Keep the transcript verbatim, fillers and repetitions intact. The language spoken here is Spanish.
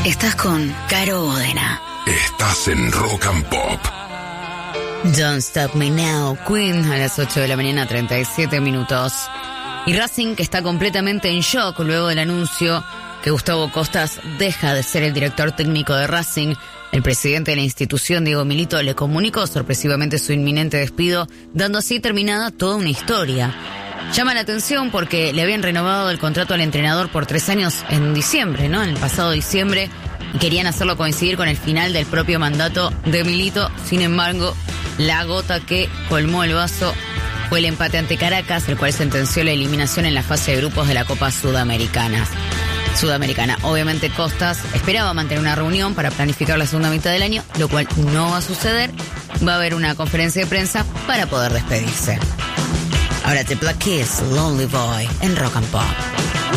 Estás con Caro Bodena. Estás en Rock and Pop. Don't Stop Me Now, Queen, a las ocho de la mañana, treinta y siete minutos. Y Racing, que está completamente en shock luego del anuncio que Gustavo Costas deja de ser el director técnico de Racing. El presidente de la institución, Diego Milito, le comunicó sorpresivamente su inminente despido, dando así terminada toda una historia. Llama la atención porque le habían renovado el contrato al entrenador por tres años en diciembre, ¿no? En el pasado diciembre, y querían hacerlo coincidir con el final del propio mandato de Milito. Sin embargo, la gota que colmó el vaso fue el empate ante Caracas, el cual sentenció la eliminación en la fase de grupos de la Copa Sudamericana. Sudamericana. Obviamente Costas esperaba mantener una reunión para planificar la segunda mitad del año, lo cual no va a suceder. Va a haber una conferencia de prensa para poder despedirse. Ahora The Black Keys, Lonely Boy, en Rock and Pop.